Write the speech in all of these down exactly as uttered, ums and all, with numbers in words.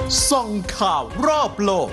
ส่องข่าวรอบโลก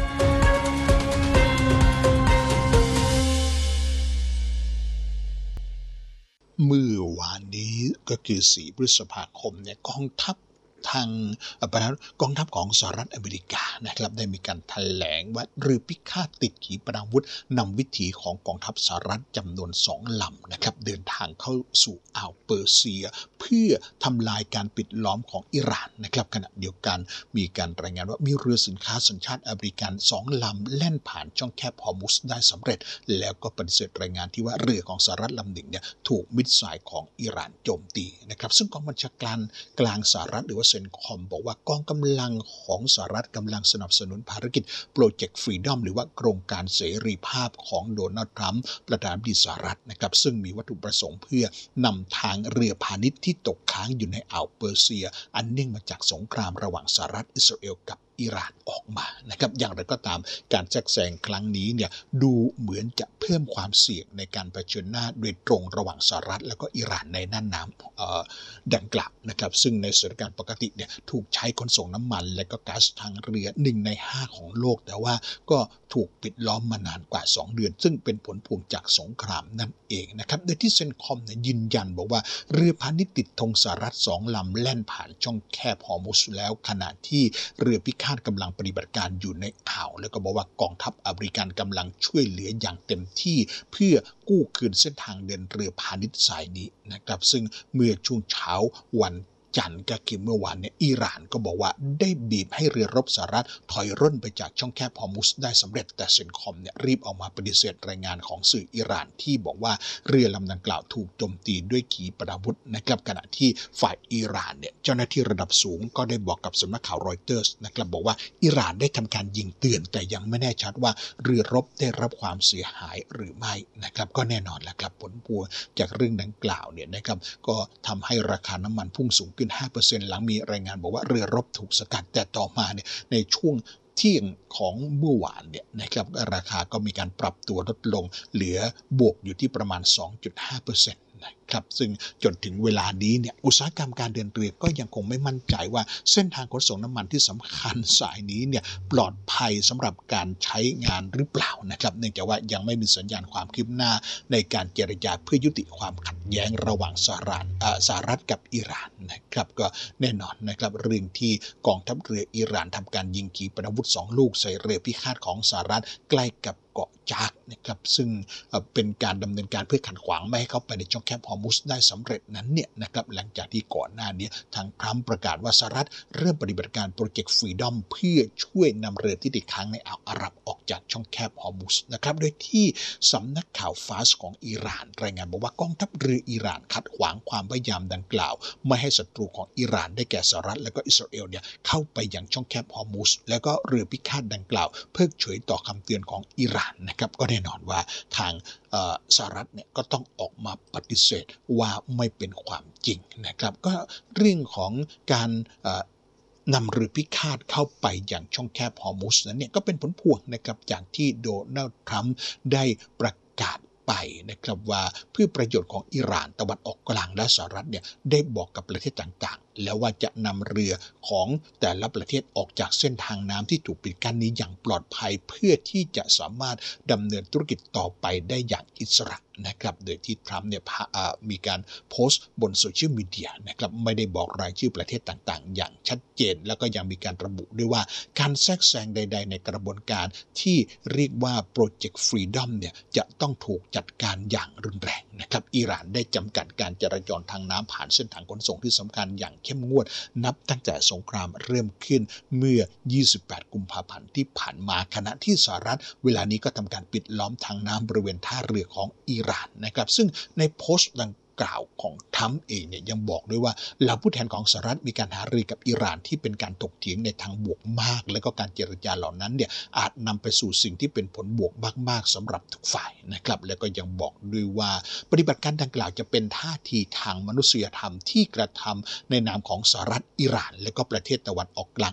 เมื่อวานนี้ก็คือสี่พฤษภาคมเนี่ยกองทัพทางกองทัพของสหรัฐอเมริกานะครับได้มีการแถลงว่าเรือพิฆาตติดขีปนาวุธนำวิถีของกองทัพสหรัฐจำนวนสองลำนะครับเดินทางเข้าสู่อ่าวเปอร์เซียเพื่อทำลายการปิดล้อมของอิหร่านนะครับขณะเดียวกันมีการรายงานว่ามีเรือสินค้าสัญชาติอเมริกันสองลำแล่นผ่านช่องแคบฮอร์มุซได้สำเร็จแล้วก็ปฏิเสธรายงานที่ว่าเรือของสหรัฐลำหนึ่งเนี่ยถูกมิสไซล์ของอิหร่านโจมตีนะครับซึ่งกองบัญชาการกลางสหรัฐหรือว่าเซนคอมบอกว่ากองกำลังของสหรัฐกำลังสนับสนุนภารกิจโปรเจกต์ฟรีดอมหรือว่าโครงการเสรีภาพของโดนัลด์ทรัมป์ประธานาธิบดีสหรัฐนะครับซึ่งมีวัตถุประสงค์เพื่อนำทางเรือพาณิชย์ที่ตกค้างอยู่ในอ่าวเปอร์เซียอันเนื่องมาจากสงครามระหว่างสหรัฐอิสราเอลกับอิหร่านออกมานะครับอย่างไรก็ตามการแทรกแซงครั้งนี้เนี่ยดูเหมือนจะเพิ่มความเสี่ยงในการเผชิญหน้าโดยตรงระหว่างสหรัฐและก็อิหร่านในน่านน้ำดังกล่าวนะครับซึ่งในสถานการณ์ปกติเนี่ยถูกใช้ขนส่งน้ำมันและก็ก๊าซทางเรือหนึ่งในห้าของโลกแต่ว่าก็ถูกปิดล้อมมานานกว่าสองเดือนซึ่งเป็นผลพวงจากสงครามนั่นเองนะครับโดยที่เซนคอมเนี่ยยืนยันบอกว่าเรือพาณิชย์ติดธงสหรัฐสองลำแล่นผ่านช่องแคบฮอร์มุซแล้วขณะที่เรือพิฆาตกำลังปฏิบัติการอยู่ในอ่าวแล้วก็บอกว่ากองทัพอเมริกันกำลังช่วยเหลืออย่างเต็มที่เพื่อกู้คืนเส้นทางเดินเรือพาณิชย์สายนี้นะครับซึ่งเมื่อช่วงเช้าวันจันทร์ก็คือเมื่อวานเนี่ยอิหร่านก็บอกว่าได้บีบให้เรือรบสหรัฐถอยร่นไปจากช่องแคบฮอร์มุซได้สำเร็จแต่เซนคอมเนี่ยรีบออกมาปฏิเสธรายงานของสื่ออิหร่านที่บอกว่าเรือลำดังกล่าวถูกโจมตีด้วยขีปนาวุธนะครับขณะที่ฝ่ายอิหร่านเนี่ยเจ้าหน้าที่ระดับสูงก็ได้บอกกับสำนักข่าวรอยเตอร์สนะครับบอกว่าอิหร่านได้ทำการยิงเตือนแต่ยังไม่แน่ชัดว่าเรือรบได้รับความเสียหายหรือไม่นะครับก็แน่นอนแหละครับผลพวงจากเรื่องดังกล่าวเนี่ยนะครับก็ทำให้ราคาน้ำมันพุ่งสูงขึ้น ห้าเปอร์เซ็นต์ หลังมีรายงานบอกว่าเรือรบถูกสกัดแต่ต่อมาเนี่ยในช่วงเที่ยงของเมื่อวานเนี่ยนะครับราคาก็มีการปรับตัวลดลงเหลือบวกอยู่ที่ประมาณ สองจุดห้าเปอร์เซ็นต์นะครับซึ่งจนถึงเวลานี้เนี่ยอุตสาหกรรมการเดินเรือก็ยังคงไม่มั่นใจว่าเส้นทางขนส่งน้ำมันที่สำคัญสายนี้เนี่ยปลอดภัยสำหรับการใช้งานหรือเปล่านะครับเนื่องจากว่ายังไม่มีสัญญาณความคืบหน้าในการเจรจาเพื่อยุติความขัดแย้งระหว่างสหรัฐสหรัฐกับอิหร่านนะครับก็แน่นอนนะครับเรื่องที่กองทัพเรืออิหร่านทำการยิงขีปนาวุธสองลูกใส่เรือพิฆาตของสหรัฐใกล้กับเกาะจากนะครับซึ่งเป็นการดำเนินการเพื่อขัดขวางไม่ให้เข้าไปในช่องแคบฮอร์มุซได้สำเร็จนั้นเนี่ยนะครับหลังจากที่ก่อนหน้านี้ทางทรัมป์ประกาศว่าสหรัฐเริ่มปฏิบัติการโปรเจกต์ฟรีดอมเพื่อช่วยนำเรือที่ติดค้างในอ่าวอาหรับออกจากช่องแคบฮอร์มุซนะครับโดยที่สำนักข่าวฟาสของอิหร่านรายงานบอกว่ากองทัพเรืออิหร่านขัดขวางความพยายามดังกล่าวไม่ให้ศัตรูของอิหร่านได้แก่สหรัฐและก็อิสราเอลเนี่ยเข้าไปยังช่องแคบฮอร์มุซแล้วก็เรือพิฆาตดังกล่าวเพิกเฉยต่อคำเตือนของอิหร่านนะครับก็แน่นอนว่าทางสหรัฐเนี่ยก็ต้องออกมาปฏิเสธว่าไม่เป็นความจริงนะครับก็เรื่องของการนำเรือพิฆาตเข้าไปอย่างช่องแคบฮอร์มุซนั้นเนี่ยก็เป็นผลพวงนะครับจากที่โดนัลด์ทรัมป์ได้ประกาศไปนะครับว่าเพื่อประโยชน์ของอิหร่านตะวันออกกลางและสหรัฐเนี่ยได้บอกกับประเทศต่างๆแล้วว่าจะนำเรือของแต่ละประเทศออกจากเส้นทางน้ำที่ถูกปิดกั้นนี้อย่างปลอดภัยเพื่อที่จะสามารถดำเนินธุรกิจต่อไปได้อย่างอิสระนะครับโดยที่ทรัมป์เนี่ยมีการโพสต์บนโซเชียลมีเดียนะครับไม่ได้บอกรายชื่อประเทศต่างๆอย่างชัดเจนแล้วก็ยังมีการระบุด้วยว่าการแทรกแซงใดๆในกระบวนการที่เรียกว่าโปรเจกต์ฟรีดอมเนี่ยจะต้องถูกจัดการอย่างรุนแรงนะครับอิหร่านได้จำกัดการจราจรทางน้ำผ่านเส้นทางขนส่งที่สำคัญอย่างเข้มงวดนับตั้งแต่สงครามเริ่มขึ้นเมื่อยี่สิบแปดกุมภาพันธ์ที่ผ่านมาขณะที่สหรัฐเวลานี้ก็ทำการปิดล้อมทางน้ำบริเวณท่าเรือของอิหร่านนะครับซึ่งในโพสต์ดังกล่าวของทรัมป์เองเนี่ยยังบอกด้วยว่าเหล่าผู้แทนของสหรัฐมีการหารือกับอิหร่านที่เป็นการถกเถียงในทางบวกมากและก็การเจรจาเหล่านั้นเนี่ยอาจนำไปสู่สิ่งที่เป็นผลบวกมากๆสำหรับทุกฝ่ายนะครับแล้วก็ยังบอกด้วยว่าปฏิบัติการดังกล่าวจะเป็นท่าทีทางมนุษยธรรมที่กระทำในนามของสหรัฐอิหร่านและก็ประเทศตะวันออกกลางอื่น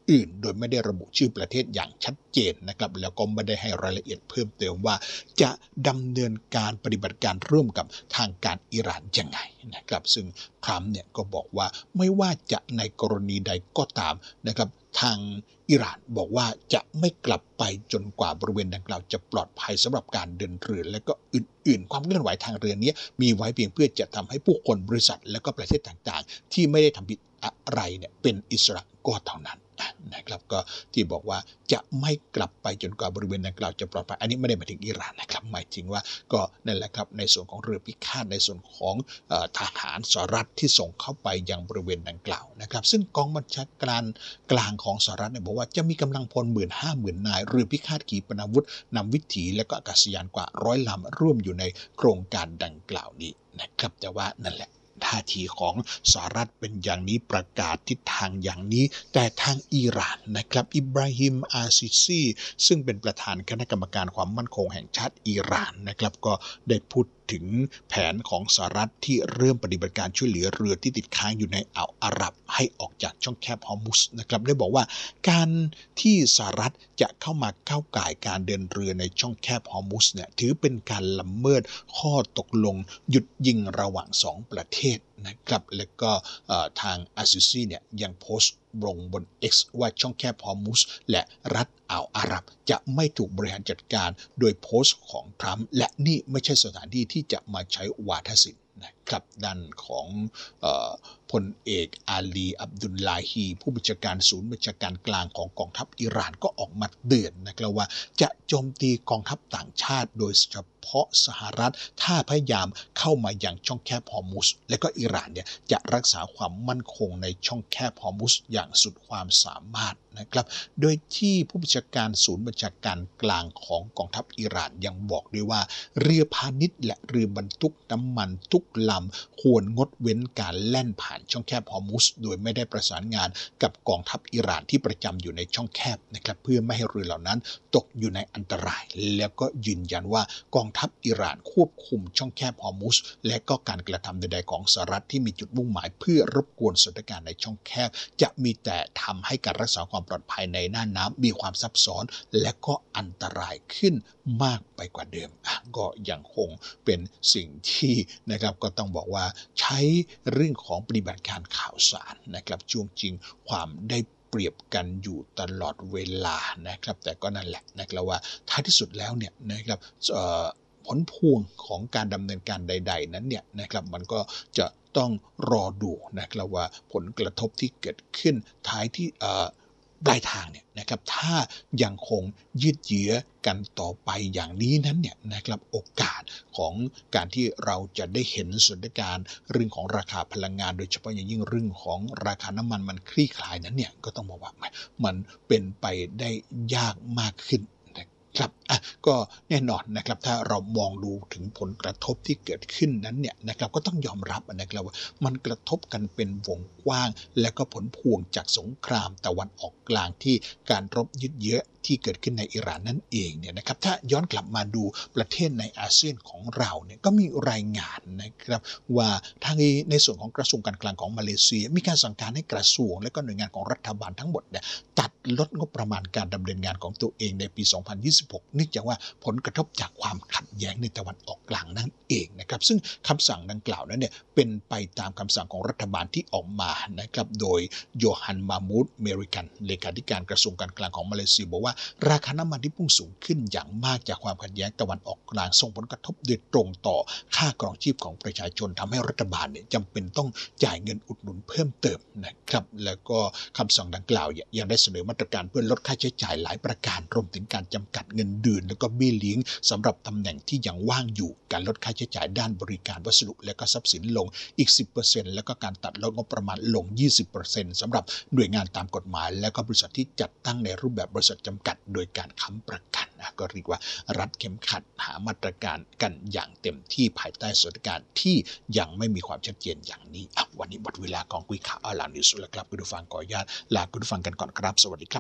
อื่นโดยไม่ได้ระบุชื่อประเทศอย่างชัดเจนนะครับแล้วก็ไม่ได้ให้รายละเอียดเพิ่มเติมว่าจะดำเนินการปฏิบัติการร่วมกับทางการอิหร่านยังไงนะครับซึ่งทรัมป์เนี่ยก็บอกว่าไม่ว่าจะในกรณีใดก็ตามนะครับทางอิหร่านบอกว่าจะไม่กลับไปจนกว่าบริเวณดังกล่าวจะปลอดภัยสำหรับการเดินเรือและก็อื่นๆความเคลื่อนไหวทางเรือนี้มีไว้เพียงเพื่อจะทำให้ผู้คนบริษัทและก็ประเทศต่างๆที่ไม่ได้ทำผิดอะไรเนี่ยเป็นอิสระก็เท่านั้นนะครับก็ที่บอกว่าจะไม่กลับไปจนกว่าบริเวณดังกล่าวจะปลอดภัยอันนี้ไม่ได้หมายถึงอิหร่านนะครับหมายถึงว่าก็นั่นแหละครับในส่วนของเรือพิฆาตในส่วนของทหารสหรัฐที่ส่งเข้าไปยังบริเวณดังกล่าวนะครับซึ่งกองบัญชาการกลางของสหรัฐเนี่ยบอกว่าจะมีกำลังพลหมื่นห้าหมื่นนายเรือพิฆาตขีปนาวุธนำวิถีและก็อากาศยานกว่าร้อยลำร่วมอยู่ในโครงการดังกล่าวนี้นะครับแต่ว่านั่นแหละท่าทีของสหรัฐเป็นอย่างนี้ประกาศทิศทางอย่างนี้แต่ทางอิหร่านนะครับอิบราฮิมอาซิซีซึ่งเป็นประธานคณะกรรมการความมั่นคงแห่งชาติอิหร่านนะครับก็ได้พูดถึงแผนของสหรัฐที่เริ่มปฏิบัติการช่วยเหลือเรือที่ติดค้างอยู่ในอ่าวอาหรับให้ออกจากช่องแคบฮอร์มุซนะครับได้บอกว่าการที่สหรัฐจะเข้ามาก้าวก่ายการเดินเรือในช่องแคบฮอร์มุซเนี่ยถือเป็นการละเมิดข้อตกลงหยุดยิงระหว่างสองประเทศนะครับและก็ทางอาซิซีเนี่ยยังโพสต์ลงบน X ว่าช่องแคบฮอร์มุซและรัฐอ่าวอาหรับจะไม่ถูกบริหารจัดการโดยโพสต์ของทรัมป์และนี่ไม่ใช่สถานที่ที่จะมาใช้วาทศิลป์นะครับด้านของเอ่อพลเอกอาลีอับดุลลาฮีผู้บัญชาการศูนย์บัญชาการกลางของกองทัพอิหร่านก็ออกมาเตือนนะครับว่าจะโจมตีกองทัพต่างชาติโดยเฉพาะสหรัฐถ้าพยายามเข้ามาอย่างช่องแคบฮอร์มุซและก็อิหร่านเนี่ยจะรักษาความมั่นคงในช่องแคบฮอร์มุซอย่างสุดความสามารถนะครับโดยที่ผู้บัญชาการศูนย์บัญชาการกลางของกองทัพอิหร่านยังบอกด้วยว่าเรือพาณิชย์และเรือบรรทุกน้ำมันทุกลำควรงดเว้นการแล่นผ่านช่องแคบฮอร์มุซโดยไม่ได้ประสานงานกับกองทัพอิหร่านที่ประจำอยู่ในช่องแคบนะครับเพื่อไม่ให้เรือเหล่านั้นตกอยู่ในอันตรายแล้วก็ยืนยันว่ากองทัพอิหร่านควบคุมช่องแคบฮอร์มุซและก็การกระทำใดๆของสหรัฐที่มีจุดมุ่งหมายเพื่อรบกวนสถานการณ์ในช่องแคบจะมีแต่ทำให้การรักษาความปลอดภัยในน่านน้ำมีความซับซ้อนและก็อันตรายขึ้นมากไปกว่าเดิมก็ยังคงเป็นสิ่งที่นะครับก็ต้องบอกว่าใช้เรื่องของปฏิบัติการข่าวสารนะครับช่วงจริงความได้เปรียบกันอยู่ตลอดเวลานะครับแต่ก็นั่นแหละนะครับว่าท้ายที่สุดแล้วเนี่ยนะครับผลพวงของการดำเนินการใดๆนั้นเนี่ยนะครับมันก็จะต้องรอดูนะครับว่าผลกระทบที่เกิดขึ้นท้ายที่ปลายทางเนี่ยนะครับถ้ายังคงยืดเยื้อกันต่อไปอย่างนี้นั้นเนี่ยนะครับโอกาสของการที่เราจะได้เห็นสถานการณ์เรื่องของราคาพลังงานโดยเฉพาะอย่างยิ่งเรื่องของราคาน้ำมันมันคลี่คลายนั้นเนี่ยก็ต้องบอกว่ามันเป็นไปได้ยากมากขึ้นครับอ่ะก็แน่นอนนะครับถ้าเรามองดูถึงผลกระทบที่เกิดขึ้นนั้นเนี่ยนะครับก็ต้องยอมรับนะครับว่ามันกระทบกันเป็นวงกว้างและก็ผลพวงจากสงครามตะวันออกกลางที่การรบยึดเยื้อที่เกิดขึ้นในอิหร่านนั่นเองเนี่ยนะครับถ้าย้อนกลับมาดูประเทศในอาเซียนของเราเนี่ยก็มีรายงานนะครับว่าทางในส่วนของกระทรวงการกลางของมาเลเซียมีการสั่งการให้กระทรวงและก็หน่วยงานของรัฐบาลทั้งหมดเนี่ยตัดลดงบประมาณการดำเนินงานของตัวเองในปี สองพันยี่สิบหก เนื่องจากว่าผลกระทบจากความขัดแย้งในตะวันออกกลางนั่นเองนะครับซึ่งคำสั่งดังกล่าวนั้นเนี่ยเป็นไปตามคำสั่งของรัฐบาลที่ออกมานะครับโดยโยฮันมามูดเมริกันเลขาธิการกระทรวงการกลางของมาเลเซียบอกว่าราคาน้ำมันที่พุ่งสูงขึ้นอย่างมากจากความขัดแย้งตะวันออกกลางส่งผลกระทบโดยตรงต่อค่าครองชีพของประชาชนทำให้รัฐบาลเนี่ยจำเป็นต้องจ่ายเงินอุดหนุนเพิ่มเติมนะครับแล้วก็คำสั่งดังกล่าวยังได้เสนอมาตรการเพื่อลดค่าใช้จ่ายหลายประการรวมถึงการจำกัดเงินเดือนแล้วก็เบี้ยเลี้ยงสำหรับตำแหน่งที่ยังว่างอยู่การลดค่าใช้จ่ายด้านบริการวัสดุและก็ทรัพย์สินลงอีก สิบเปอร์เซ็นต์ แล้วก็การตัดลดงบประมาณลง ยี่สิบเปอร์เซ็นต์ สำหรับหน่วยงานตามกฎหมายและก็บริษัทที่จัดตั้งในรูปแบบบริษัทจำกัดโดยการค้ำประกันนะก็เรียกว่ารัฐเข้มขัดหามาตรการกันอย่างเต็มที่ภายใต้สถานการณ์ที่ยังไม่มีความชัดเจนอย่างนี้อ่ะวันนี้หมดเวลาของคุยข่าวอาลานิวส์แล้วครับคุณผู้ฟังขออนุญาตลาคุณผู้ฟังกันก่อนครับสวัสดีครับ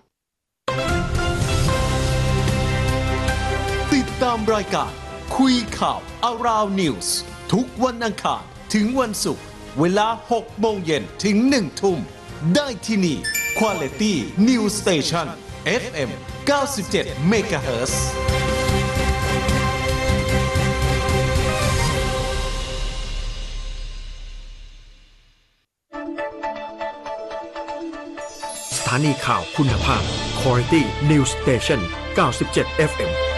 ติดตามรายการคุยข่าว Around News ทุกวันอังคารถึงวันศุกร์เวลาหกโมงเย็นถึงหนึ่งทุ่มได้ที่นี่ Quality News Station เอฟ เอ็ม เก้าสิบเจ็ด เมกะเฮิรตซ์สถานีข่าวคุณภาพ Quality News Station เก้าสิบเจ็ด เอฟ เอ็ม